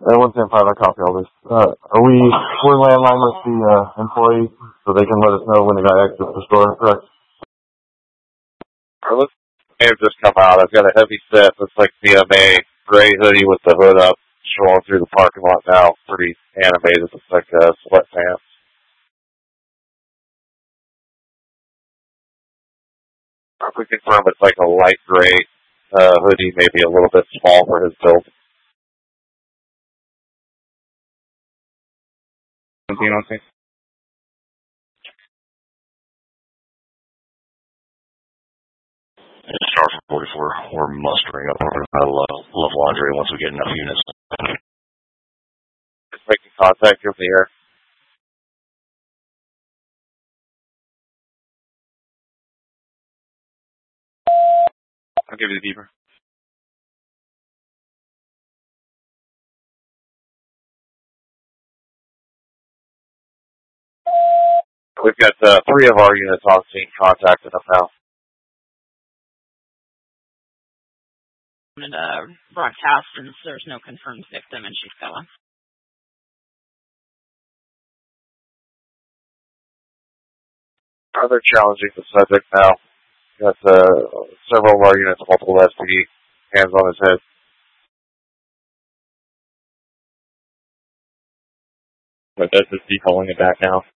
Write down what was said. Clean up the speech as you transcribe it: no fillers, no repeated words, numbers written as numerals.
110.5, I copy all this. We're landline with the employee, so they can let us know when the guy exits the store, correct? Our list may have just come out. I've got a heavy set. Looks like BMA, gray hoodie with the hood up, strolling through the parking lot now. Pretty animated. Looks like sweatpants. We confirm it's like a light gray hoodie, maybe a little bit small for his build. Star 44, we're mustering up our Love Laundry once we get enough units. Just making contact here from the air. I'll give you the beeper. We've got 3 of our units on scene contacting them now. And broadcast, and there's no confirmed victim, and she's going. They're challenging the subject now. Got several of our units, multiple SPD, hands on his head. But that's just calling it back now.